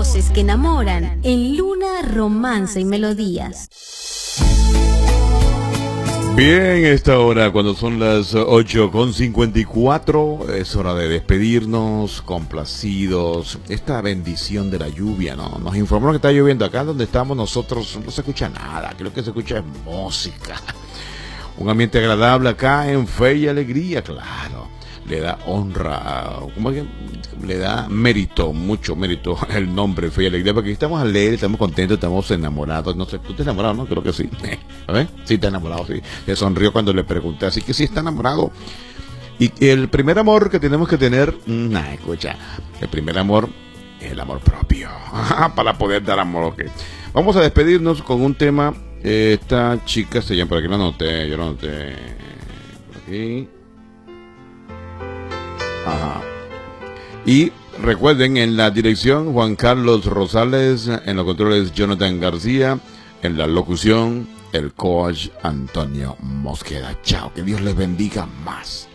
Voces que enamoran en Luna, Romance y Melodías. Bien, esta hora, cuando son las 8:54, es hora de despedirnos, complacidos. Esta bendición de la lluvia, ¿no? Nos informaron que está lloviendo. Acá donde estamos nosotros no se escucha nada, creo que se escucha es música. Un ambiente agradable acá en Fe y Alegría, claro. Le da honra, ¿cómo es que? Le da mérito, mucho mérito el nombre Fe y Alegría, porque estamos alegres, estamos contentos, estamos enamorados. No sé, ¿tú estás enamorado, no? Creo que sí. A ver, sí está enamorado, sí. Se sonrió cuando le pregunté, así que sí está enamorado. Y el primer amor que tenemos que tener, escucha, el primer amor es el amor propio, para poder dar amor, ¿ok? Vamos a despedirnos con un tema. Esta chica se llama, por aquí lo anoté, yo lo anoté, por aquí. Ajá. Y recuerden, en la dirección Juan Carlos Rosales, en los controles Jonathan García, en la locución el coach Antonio Mosqueda. Chao, que Dios les bendiga más.